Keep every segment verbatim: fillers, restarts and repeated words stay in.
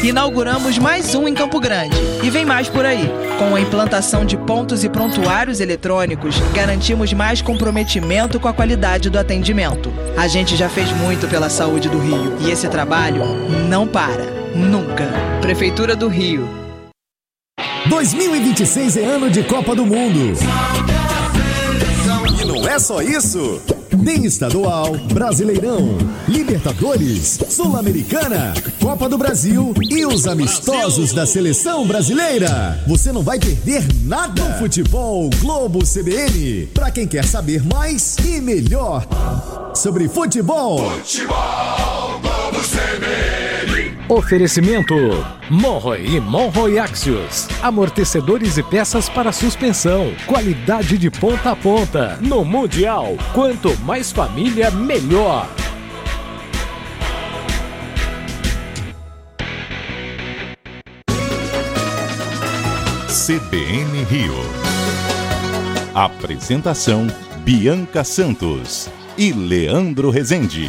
Inauguramos mais um em Campo Grande. E vem mais por aí. Com a implantação de pontos e prontuários eletrônicos, garantimos mais comprometimento com a qualidade do atendimento. A gente já fez muito pela saúde do Rio. E esse trabalho não para. Nunca. Prefeitura do Rio. dois mil e vinte e seis é ano de Copa do Mundo. E não é só isso. Tem estadual, Brasileirão, Libertadores, Sul-Americana, Copa do Brasil e os amistosos da Seleção Brasileira. Você não vai perder nada no Futebol Globo C B N. Para quem quer saber mais e melhor sobre futebol. Futebol Globo C B N. Oferecimento Monroe e Monroe Axios. Amortecedores e peças para suspensão. Qualidade de ponta a ponta. No Mundial, quanto mais família, melhor. C B N Rio. Apresentação Bianca Santos e Leandro Rezende.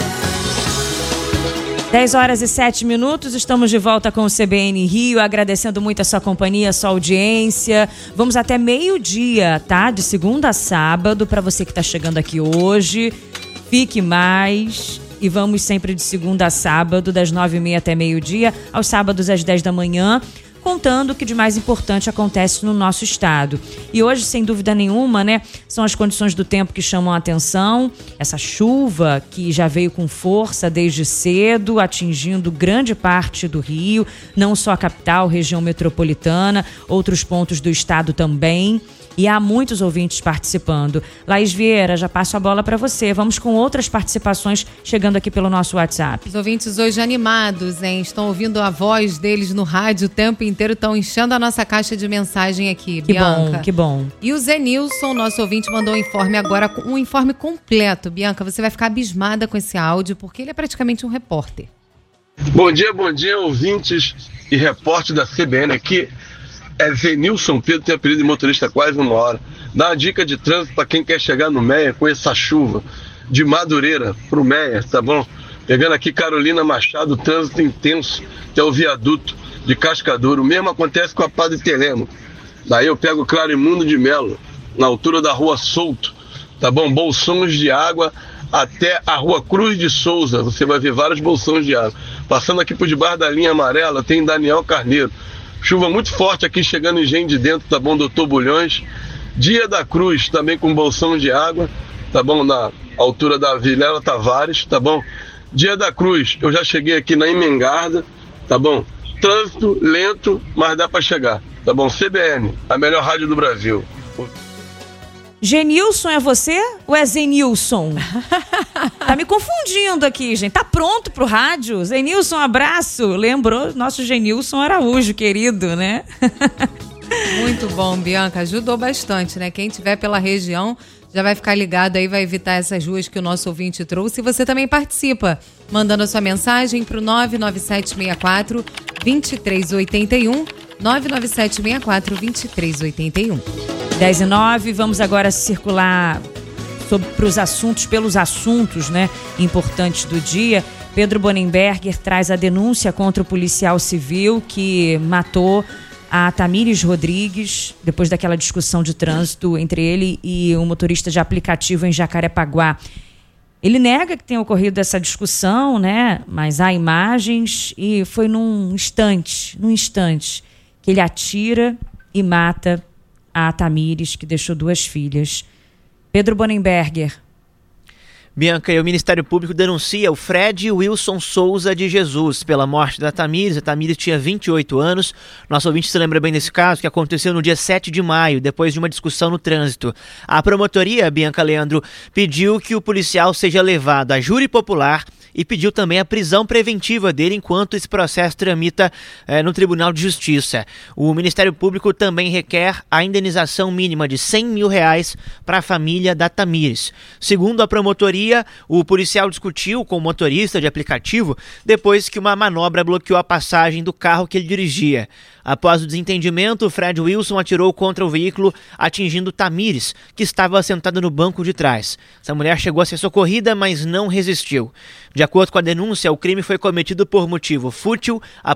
dez horas e sete minutos, estamos de volta com o C B N Rio, agradecendo muito a sua companhia, a sua audiência. Vamos até meio-dia, tá? De segunda a sábado, para você que está chegando aqui hoje. Fique mais e vamos sempre de segunda a sábado, das nove e meia até meio-dia, aos sábados às dez da manhã, contando o que de mais importante acontece no nosso estado. E hoje, sem dúvida nenhuma, né, são as condições do tempo que chamam a atenção. Essa chuva que já veio com força desde cedo, atingindo grande parte do Rio, não só a capital, região metropolitana, outros pontos do estado também. E há muitos ouvintes participando. Laís Vieira, já passo a bola para você. Vamos com outras participações chegando aqui pelo nosso WhatsApp. Os ouvintes hoje animados, hein? Estão ouvindo a voz deles no rádio o tempo inteiro, estão enchendo a nossa caixa de mensagem aqui, que Bianca. Bom, que bom. E o Zenilson, nosso ouvinte, mandou um informe agora, um informe completo. Bianca, você vai ficar abismada com esse áudio, porque ele é praticamente um repórter. Bom dia, bom dia, ouvintes e repórter da C B N aqui. É Zenilson Pedro, tem apelido de motorista quase uma hora. Dá uma dica de trânsito para quem quer chegar no Meia com essa chuva. De Madureira pro Meia, tá bom? Pegando aqui Carolina Machado, trânsito intenso, que é o viaduto de Cascadura. O mesmo acontece com a Padre Telemo. Daí eu pego Clarimundo de Melo, na altura da Rua Souto, tá bom? Bolsões de água até a Rua Cruz de Souza. Você vai ver vários bolsões de água. Passando aqui por debaixo da linha amarela, tem Daniel Carneiro. Chuva muito forte aqui chegando em Engenho de Dentro, tá bom? Doutor Bulhões. Dia da Cruz, também com bolsão de água, tá bom? Na altura da Vilela Tavares, tá bom? Dia da Cruz, eu já cheguei aqui na Emengarda, tá bom? Trânsito lento, mas dá pra chegar, tá bom? C B N, a melhor rádio do Brasil. Genilson é você ou é Zenilson? Tá me confundindo aqui, gente. Tá pronto pro rádio? Zenilson, abraço. Lembrou? Nosso Genilson Araújo, querido, né? Muito bom, Bianca. Ajudou bastante, né? Quem tiver pela região já vai ficar ligado aí, vai evitar essas ruas que o nosso ouvinte trouxe. E você também participa, mandando a sua mensagem pro nove nove sete seis quatro, dois três oito um, nove nove sete seis quatro, dois três oito um. dez e nove, vamos agora circular para os assuntos, pelos assuntos, né, importantes do dia. Pedro Bonenberger traz a denúncia contra o policial civil que matou a Tamires Rodrigues, depois daquela discussão de trânsito entre ele e um motorista de aplicativo em Jacarepaguá. Ele nega que tenha ocorrido essa discussão, né, mas há imagens e foi num instante, num instante, que ele atira e mata a Tamires, que deixou duas filhas. Pedro Bonenberger. Bianca, e o Ministério Público denuncia o Fred Wilson Souza de Jesus pela morte da Tamires. A Tamires tinha vinte e oito anos. Nosso ouvinte se lembra bem desse caso, que aconteceu no dia sete de maio, depois de uma discussão no trânsito. A promotoria, Bianca Leandro, pediu que o policial seja levado a júri popular e pediu também a prisão preventiva dele enquanto esse processo tramita eh, no Tribunal de Justiça. O Ministério Público também requer a indenização mínima de cem mil reais para a família da Tamires. Segundo a promotoria, o policial discutiu com o motorista de aplicativo depois que uma manobra bloqueou a passagem do carro que ele dirigia. Após o desentendimento, Fred Wilson atirou contra o veículo, atingindo Tamires, que estava sentada no banco de trás. Essa mulher chegou a ser socorrida, mas não resistiu. De acordo com a denúncia, o crime foi cometido por motivo fútil,